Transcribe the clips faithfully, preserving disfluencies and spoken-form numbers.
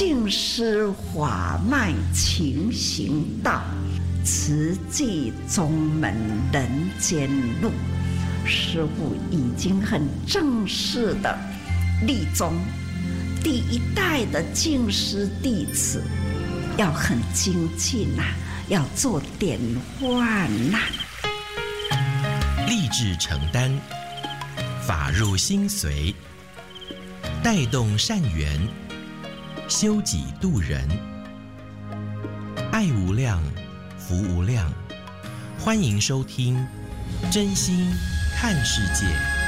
尽施法脉勤行道，慈济宗门人间路。师父已经很正式的立宗，第一代的净师弟子要很精进呐、啊，要做典范呐、 啊。立志承担，法入心随，带动善缘，修己度人，爱无量，福无量。欢迎收听《真心看世界》。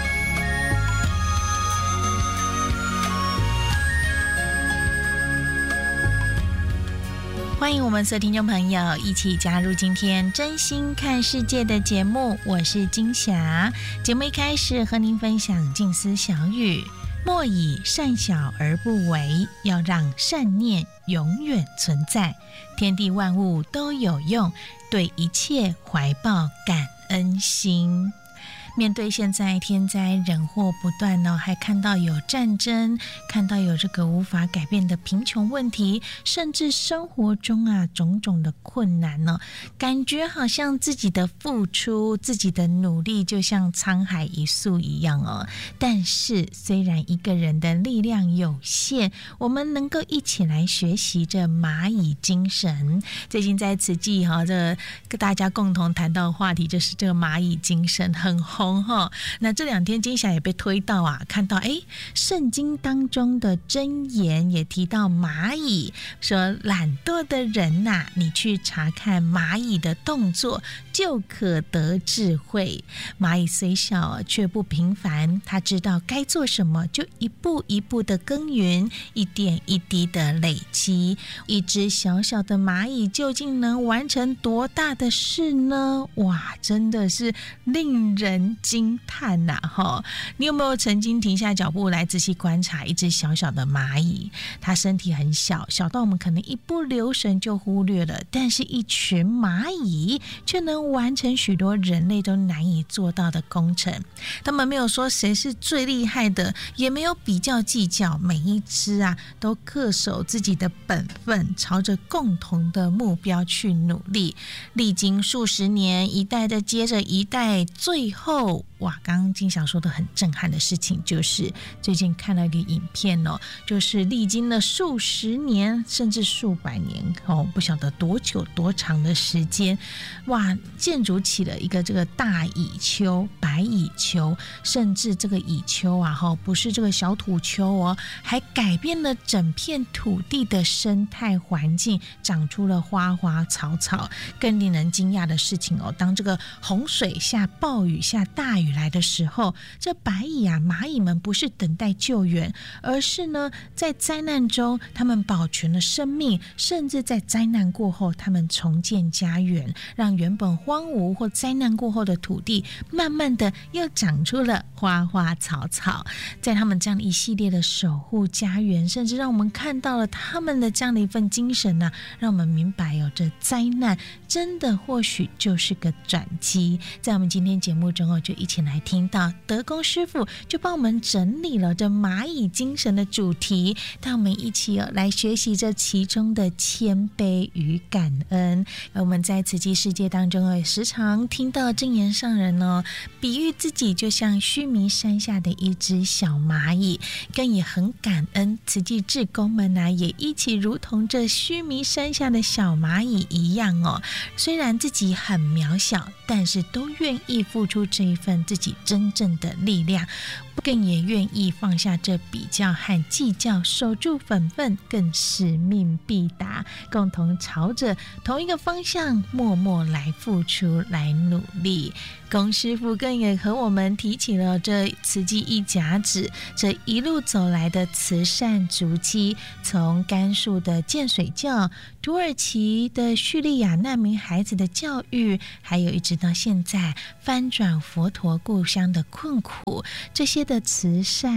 欢迎我们所有听众朋友一起加入今天真心看世界的节目，我是金霞。节目一开始和您分享静思小语：莫以善小而不为，要让善念永远存在。天地万物都有用，对一切怀抱感恩心。面对现在天灾人祸不断呢，还看到有战争，看到有这个无法改变的贫穷问题，甚至生活中啊种种的困难呢，感觉好像自己的付出、自己的努力就像沧海一粟一样哦。但是虽然一个人的力量有限，我们能够一起来学习这蚂蚁精神。最近在慈济哈，这跟大家共同谈到的话题就是这个蚂蚁精神很红。那这两天金霞也被推到啊，看到哎，圣经当中的箴言也提到蚂蚁，说懒惰的人呐、啊，你去查看蚂蚁的动作，就可得智慧。蚂蚁虽小却不平凡，它知道该做什么，就一步一步的耕耘，一点一滴的累积。一只小小的蚂蚁究竟能完成多大的事呢？哇，真的是令人惊叹呐！哈，你有没有曾经停下脚步来仔细观察一只小小的蚂蚁？它身体很小，小到我们可能一不留神就忽略了，但是一群蚂蚁却能完成许多人类都难以做到的工程。他们没有说谁是最厉害的，也没有比较计较，每一只啊都恪守自己的本分，朝着共同的目标去努力。历经数十年，一代的接着一代，最后哇，刚刚金霞说的很震撼的事情，就是最近看了一个影片哦，就是历经了数十年甚至数百年哦，不晓得多久多长的时间，哇，建筑起了一个这个大蚁丘、白蚁丘，甚至这个蚁丘啊，哈，不是这个小土丘哦，还改变了整片土地的生态环境，长出了花花草草。更令人惊讶的事情哦，当这个洪水下、暴雨下、大雨来的时候，这白蚁啊、蚂蚁们不是等待救援，而是呢，在灾难中他们保全了生命，甚至在灾难过后，他们重建家园，让原本荒芜或灾难过后的土地，慢慢的又长出了花花草草。在他们这样一系列的守护家园，甚至让我们看到了他们的这样的一份精神呢、啊，让我们明白哦，这灾难真的或许就是个转机。在我们今天节目中哦，就一起来听到德公师父就帮我们整理了这蚂蚁精神的主题，带我们一起哦来学习这其中的谦卑与感恩。而我们在慈济世界当中也时常听到证严上人哦，比喻自己就像须弥山下的一只小蚂蚁，更也很感恩慈济志工们啊，也一起如同这须弥山下的小蚂蚁一样哦，虽然自己很渺小，但是都愿意付出这一份自己真正的力量，更也愿意放下这比较和计较，守住本分，更使命必达，共同朝着同一个方向默默来付出，来努力。龚师父更也和我们提起了这慈济一甲子这一路走来的慈善足迹，从甘肃的建水教、土耳其的叙利亚难民孩子的教育，还有一直到现在翻转佛陀故乡的困苦，这些的慈善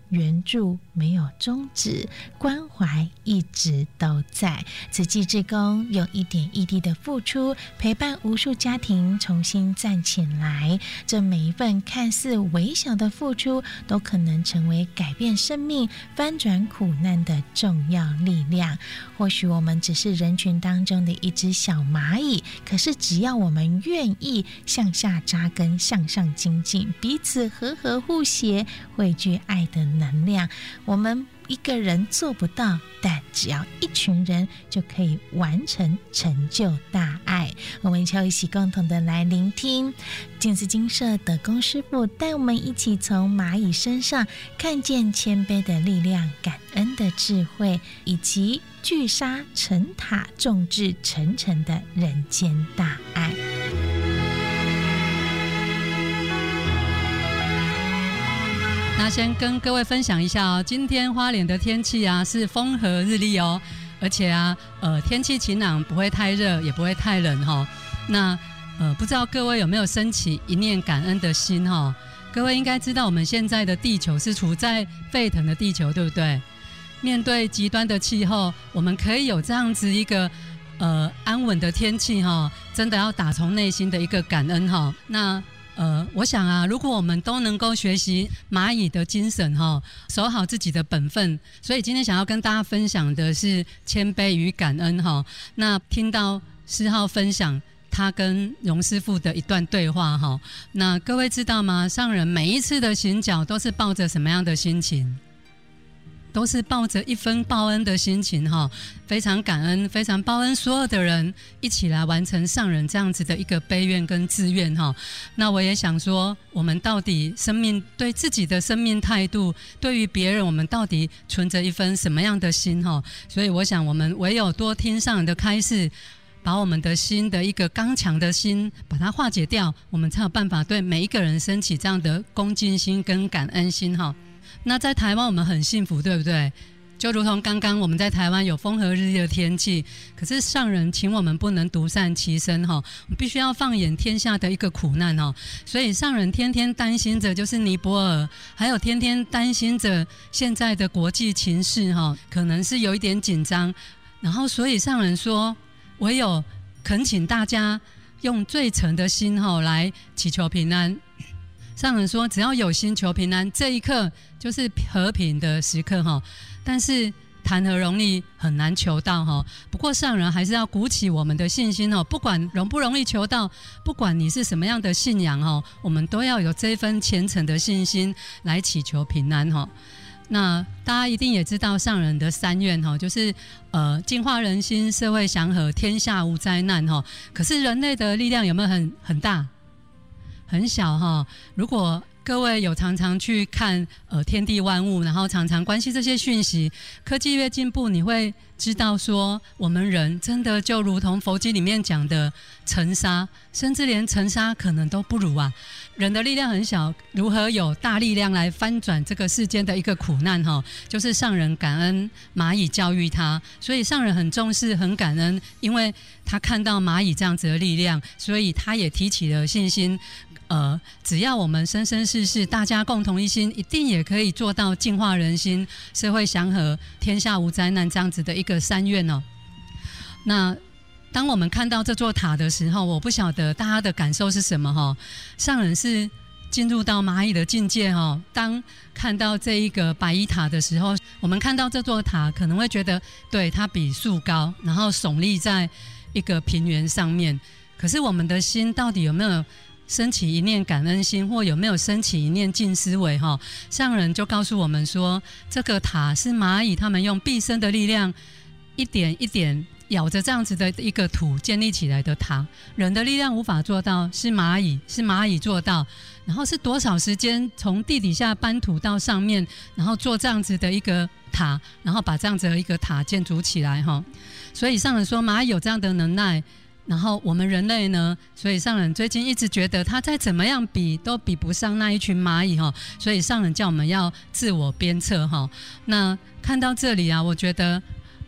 援助没有终止，关怀一直都在。慈济志工用一点一滴的付出，陪伴无数家庭重新站起来。这每一份看似微小的付出，都可能成为改变生命、翻转苦难的重要力量。或许我们只是人群当中的一只小蚂蚁，可是只要我们愿意向下扎根、向上精进，彼此和和互协，汇聚爱的能量，我们一个人做不到，但只要一群人就可以完成成就大爱。我们就一起共同的来聆听净慈精舍的公师父带我们一起从蚂蚁身上看见谦卑的力量、感恩的智慧，以及聚沙成塔、众志成城的人间大爱。 那先跟各位分享一下哦，今天花莲的天气啊是风和日丽哦，而且啊呃天气晴朗，不会太热，也不会太冷哈、哦。那呃不知道各位有没有升起一念感恩的心哈、哦？各位应该知道我们现在的地球是处在沸腾的地球，对不对？面对极端的气候，我们可以有这样子一个呃安稳的天气哈、哦，真的要打从内心的一个感恩哈、哦。那呃，我想啊，如果我们都能够学习蚂蚁的精神哈，守好自己的本分，所以今天想要跟大家分享的是谦卑与感恩哈。那听到诗浩分享他跟荣师父的一段对话哈，那各位知道吗？上人每一次的行脚都是抱着什么样的心情？都是抱着一分报恩的心情哈，非常感恩，非常报恩所有的人一起来完成上人这样子的一个悲愿跟志愿哈。那我也想说，我们到底生命对自己的生命态度，对于别人我们到底存着一分什么样的心哈？所以我想，我们唯有多听上人的开示，把我们的心的一个刚强的心把它化解掉，我们才有办法对每一个人升起这样的恭敬心跟感恩心哈。那在台湾我们很幸福，对不对？就如同刚刚我们在台湾有风和日丽的天气，可是上人请我们不能独善其身哈，我们必须要放眼天下的一个苦难哈。所以上人天天担心着就是尼泊尔，还有天天担心着现在的国际情势哈，可能是有一点紧张。然后所以上人说，唯有恳请大家用最诚的心哈来祈求平安。上人说，只要有心求平安，这一刻就是和平的时刻哈。但是谈何容易，很难求到哈。不过上人还是要鼓起我们的信心哈，不管容不容易求到，不管你是什么样的信仰哈，我们都要有这份虔诚的信心来祈求平安哈。那大家一定也知道上人的三愿哈，就是呃净化人心、社会祥和、天下无灾难哈。可是人类的力量有没有很很大？很小哈。如果各位有常常去看呃天地万物，然后常常关心这些讯息，科技越进步，你会知道说，我们人真的就如同佛经里面讲的尘沙，甚至连尘沙可能都不如啊。人的力量很小，如何有大力量来翻转这个世间的一个苦难哈？就是上人感恩蚂蚁教育他，所以上人很重视、很感恩，因为他看到蚂蚁这样子的力量，所以他也提起了信心。呃，只要我们生生世世大家共同一心，一定也可以做到净化人心、社会祥和、天下无灾难这样子的一个三愿哦。那当我们看到这座塔的时候，我不晓得大家的感受是什么哈。上人是进入到蚂蚁的境界哈。当看到这一个白衣塔的时候，我们看到这座塔可能会觉得，对，它比树高，然后耸立在一个平原上面。可是我们的心到底有没有升起一念感恩心，或有没有升起一念净思维哈？上人就告诉我们说，这个塔是蚂蚁他们用毕生的力量一点一点咬着这样子的一个土建立起来的塔。人的力量无法做到，是蚂蚁是蚂蚁做到。然后是多少时间从地底下搬土到上面，然后做这样子的一个塔，然后把这样子的一个塔建筑起来哈。所以上人说蚂蚁有这样的能耐，然后我们人类呢，所以上人最近一直觉得他再怎么样比都比不上那一群蚂蚁哈，所以上人叫我们要自我鞭策哈。那看到这里啊，我觉得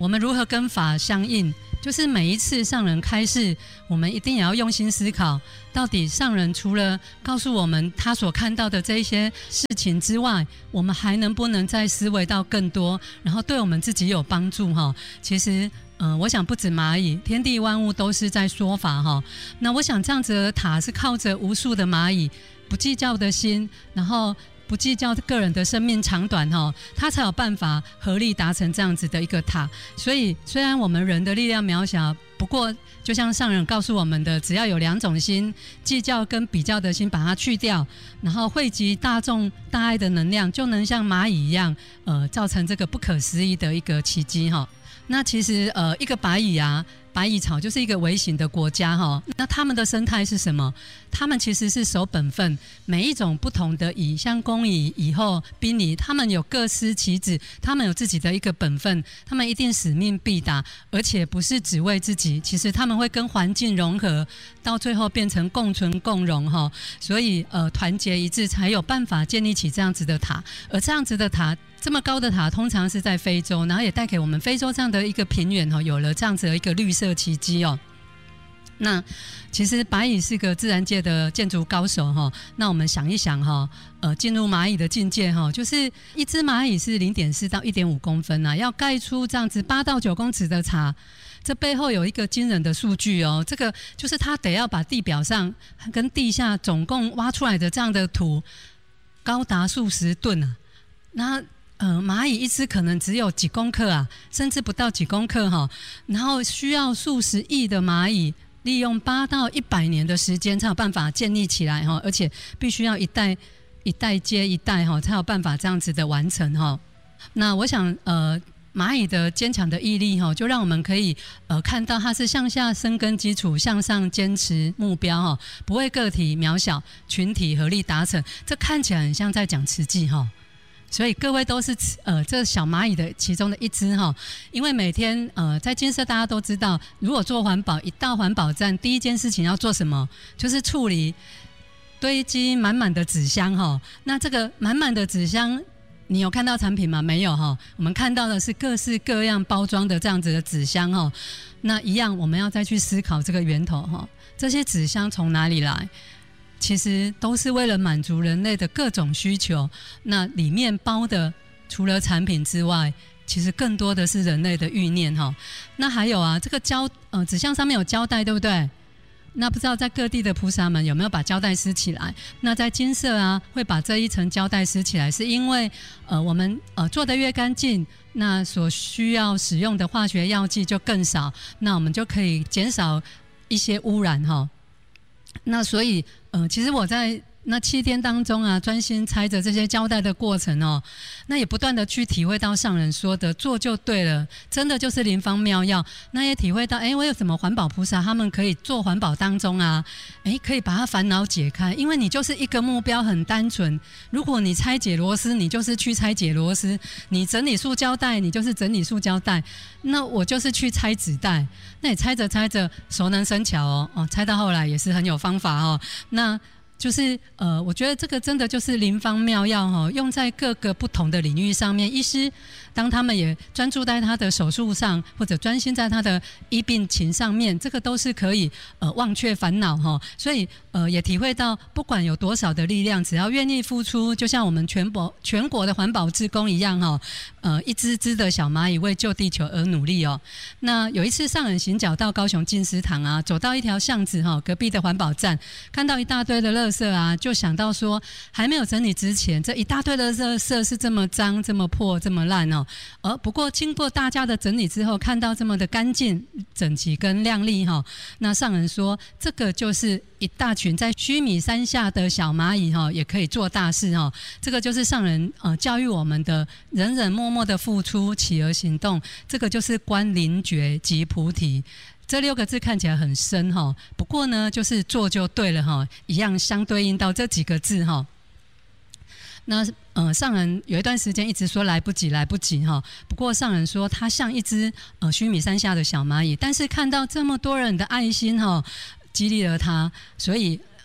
我们如何跟法相应？就是每一次上人开示，我们一定也要用心思考，到底上人除了告诉我们他所看到的这一些事情之外，我们还能不能再思维到更多，然后对我们自己有帮助哈？其实，嗯、呃，我想不止蚂蚁，天地万物都是在说法哈。那我想这样子的塔是靠着无数的蚂蚁不计较的心，然后不计较个人的生命长短哈，他才有办法合力达成这样子的一个塔。所以虽然我们人的力量渺小，不过就像上人告诉我们的，只要有两种心，计较跟比较的心把它去掉，然后汇集大众大爱的能量，就能像蚂蚁一样呃，造成这个不可思议的一个奇迹哈。那其实呃，一个白蚁啊，白蚁草就是一个微型的国家哈。那他们的生态是什么？他们其实是守本分，每一种不同的蚁，像工蚁、蚁后、宾蚁，他们有各司其职，他们有自己的一个本分，他们一定使命必达，而且不是只为自己，其实他们会跟环境融合，到最后变成共存共荣哈。所以呃，团结一致才有办法建立起这样子的塔，而这样子的塔。这么高的塔通常是在非洲，然后也带给我们非洲这样的一个平原有了这样子的一个绿色奇迹哦。那其实白蚁是个自然界的建筑高手哈。那我们想一想哈，呃，进入蚂蚁的境界哈，就是一只蚂蚁是 零点四 到 一点五 公分啊，要盖出这样子八到九公尺的塔，这背后有一个惊人的数据哦。这个就是它得要把地表上跟地下总共挖出来的这样的土高达数十吨啊。那呃，蚂蚁一只可能只有几公克啊，甚至不到几公克哈，然后需要数十亿的蚂蚁，利用八到一百年的时间才有办法建立起来哈，而且必须要一代一代接一代哈，才有办法这样子的完成哈。那我想呃，蚂蚁的坚强的毅力哈，就让我们可以呃看到它是向下生根基础，向上坚持目标哈，不为个体渺小，群体合力达成，这看起来很像在讲慈济哈。所以各位都是呃这小蚂蚁的其中的一只哈，因为每天呃在金色大家都知道，如果做环保，一到环保站，第一件事情要做什么？就是处理堆积满满的纸箱哈。那这个满满的纸箱，你有看到产品吗？没有哈。我们看到的是各式各样包装的这样子的纸箱哈。那一样，我们要再去思考这个源头哈，这些纸箱从哪里来？其实都是为了满足人类的各种需求，那里面包的除了产品之外，其实更多的是人类的欲念哈。那还有啊，这个胶呃纸箱上面有胶带，对不对？那不知道在各地的菩萨们有没有把胶带撕起来？那在金色啊，会把这一层胶带撕起来，是因为呃我们呃做得越干净，那所需要使用的化学药剂就更少，那我们就可以减少一些污染哈。那所以呃，其实我在那七天当中啊，专心拆着这些胶带的过程哦，那也不断的去体会到上人说的做就对了，真的就是灵方妙药。那也体会到，哎，为什么环保菩萨他们可以做环保当中啊，哎，可以把他烦恼解开，因为你就是一个目标很单纯。如果你拆解螺丝，你就是去拆解螺丝；你整理塑胶袋，你就是整理塑胶袋。那我就是去拆纸袋，那你拆着拆着熟能生巧哦，哦，拆到后来也是很有方法哦。那就是呃，我觉得这个真的就是灵方妙药哈，用在各个不同的领域上面。医师当他们也专注在他的手术上，或者专心在他的医病情上面，这个都是可以呃忘却烦恼哈。所以呃也体会到，不管有多少的力量，只要愿意付出，就像我们全国全国的环保志工一样哈，呃一只只的小蚂蚁为救地球而努力哦。那有一次上人行脚到高雄进思堂啊，走到一条巷子哈，隔壁的环保站，看到一大堆的垃圾啊，就想到说，还没有整理之前，这一大堆的垃圾是这么脏、这么破、这么烂哦。而不过经过大家的整理之后，看到这么的干净、整齐跟亮丽哈，那上人说，这个就是一大群在须弥山下的小蚂蚁哈，也可以做大事哈。这个就是上人呃教育我们的，人人默默的付出，起而行动，这个就是观灵觉即菩提。这六个字看起来很深哈，不过呢，就是做就对了哈，一样相对应到这几个字哈。那呃，上人有一段时间一直说来不及，来不及哈。不过上人说他像一只呃须弥山下的小蚂蚁，但是看到这么多人的爱心哈，激励了他，所以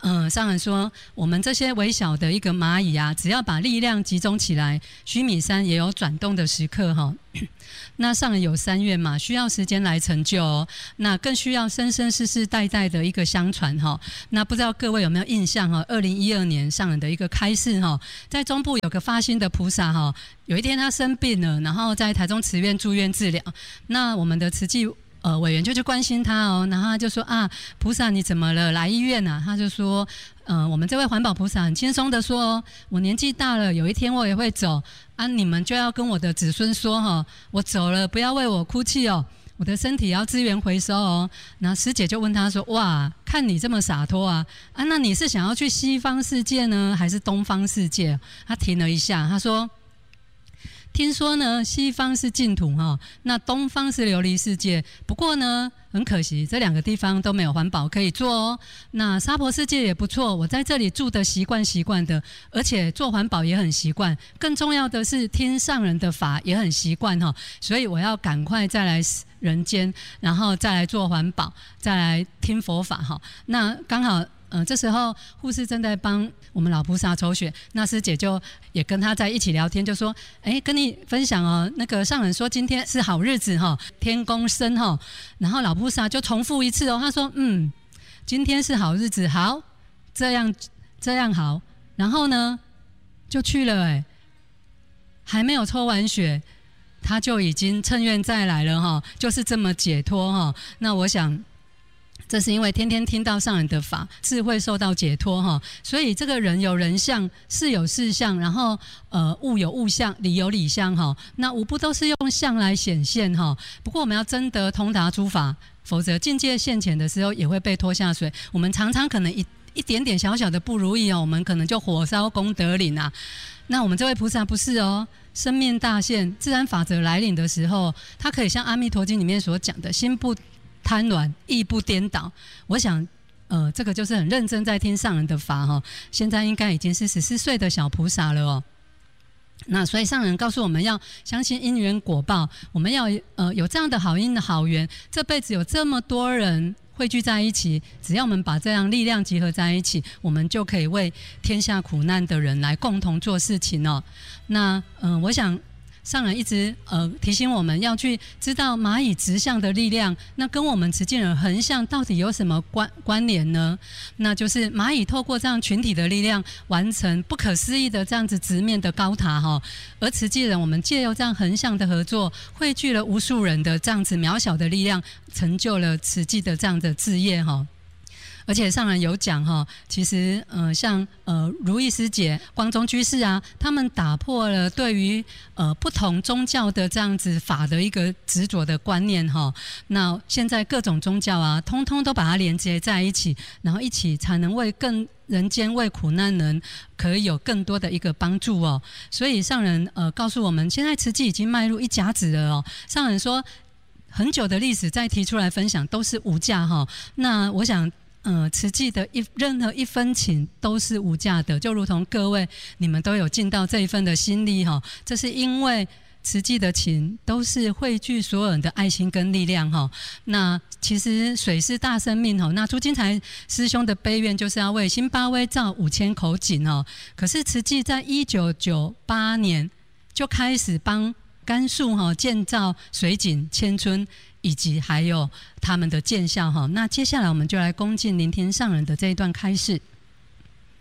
呃，上人说，我们这些微小的一个蚂蚁啊，只要把力量集中起来，须弥山也有转动的时刻哈。那上人有三愿嘛，需要时间来成就哦，那更需要生生世世代代的一个相传哈。那不知道各位有没有印象哈？二零一二年上人的一个开示哈，在中部有个发心的菩萨哈，有一天他生病了，然后在台中慈院住院治疗，那我们的慈济呃委员就去关心他哦，然后他就说啊，菩萨你怎么了？来医院啊？他就说，呃，我们这位环保菩萨很轻松的说哦，我年纪大了，有一天我也会走啊，你们就要跟我的子孙说哈，我走了不要为我哭泣哦，我的身体要资源回收哦。然后师姐就问他说，哇，看你这么洒脱啊，啊，那你是想要去西方世界呢，还是东方世界？他停了一下，他说，听说呢，西方是净土哈，那东方是琉璃世界。不过呢，很可惜，这两个地方都没有环保可以做哦。那娑婆世界也不错，我在这里住的习惯习惯的，而且做环保也很习惯。更重要的是，听上人的法也很习惯哈，所以我要赶快再来人间，然后再来做环保，再来听佛法哈。那刚好。呃，这时候护士正在帮我们老菩萨抽血，那师姐就也跟他在一起聊天，就说：“哎，跟你分享哦，那个上人说今天是好日子哈，天公生哈。”然后老菩萨就重复一次哦，他说：“嗯，今天是好日子，好，这样这样好。”然后呢，就去了哎，还没有抽完血，他就已经趁愿再来了哈，就是这么解脱哈。那我想。这是因为天天听到上人的法，智慧受到解脱哈，所以这个人有人相，事有事相，然后呃物有物相，理有理相哈，那无不都是用相来显现哈。不过我们要真得通达诸法，否则境界现前的时候也会被拖下水。我们常常可能一一点点小小的不如意哦，我们可能就火烧功德林啊。那我们这位菩萨不是哦，生命大现，自然法则来临的时候，他可以像阿弥陀经里面所讲的，心不贪婪，意不颠倒。我想，呃，这个就是很认真在听上人的法哈。现在应该已经是十四岁的小菩萨了哦。那所以上人告诉我们要相信因缘果报，我们要呃有这样的好因的好缘，这辈子有这么多人汇聚在一起，只要我们把这样力量集合在一起，我们就可以为天下苦难的人来共同做事情哦。那嗯、呃，我想。上人一直呃提醒我们要去知道蚂蚁直向的力量，那跟我们慈济人横向到底有什么关关联呢？那就是蚂蚁透过这样群体的力量，完成不可思议的这样子直面的高塔哈。而慈济人我们借由这样横向的合作，汇聚了无数人的这样子渺小的力量，成就了慈济的这样的志业哈。而且上人有讲哈，其实呃像呃如意师姐、光宗居士啊，他们打破了对于呃不同宗教的这样子法的一个执着的观念哈。那现在各种宗教啊，通通都把它连接在一起，然后一起才能为更人间为苦难人可以有更多的一个帮助哦。所以上人呃告诉我们，现在慈济已经迈入一甲子了哦。上人说，很久的历史再提出来分享都是无价哈。那我想。呃，慈济的一任何一分情都是无价的，就如同各位你们都有尽到这一份的心力哈，这是因为慈济的情都是汇聚所有人的爱心跟力量哈。那其实水是大生命哈，那朱金才师兄的悲愿就是要为辛巴威造五千口井哦。可是慈济在一九九八年就开始帮甘肃哈建造水井千村。以及还有他们的见效哈，那接下来我们就来恭敬聆听上人的这一段开示。